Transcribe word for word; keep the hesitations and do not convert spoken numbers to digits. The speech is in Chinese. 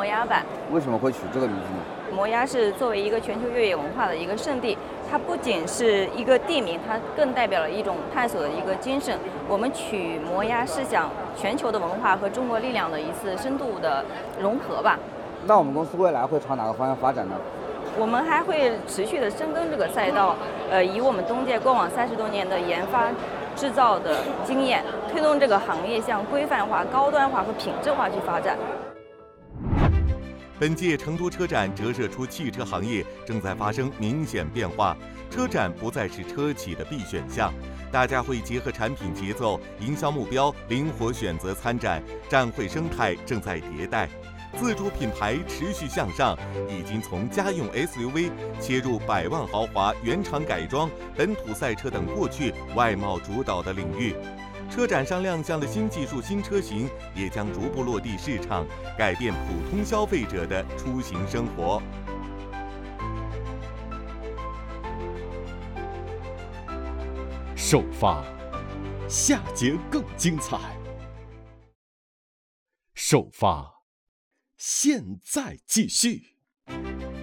摩崖版。 为什么会取这个名字呢？ 摩崖是作为一个全球越野文化的一个圣地，它不仅是一个地名，它更代表了一种探索的一个精神。我们取摩崖是想全球的文化和中国力量的一次深度的融合吧。 那我们公司未来会朝哪个方向发展呢？ 我们还会持续的深耕这个赛道，呃，以我们东介过往三十多年的研发、制造的经验，推动这个行业向规范化、高端化和品质化去发展。 本届成都车展折射出汽车行业正在发生明显变化，车展不再是车企的必选项，大家会结合产品节奏、营销目标，灵活选择参展。展会生态正在迭代，自主品牌持续向上，已经从家用 S U V 切入百万豪华、原厂改装、本土赛车等过去外贸主导的领域。车展上亮相的新技术、新车型也将逐步落地市场，改变普通消费者的出行生活。 首发，下节更精彩。首发，现在继续。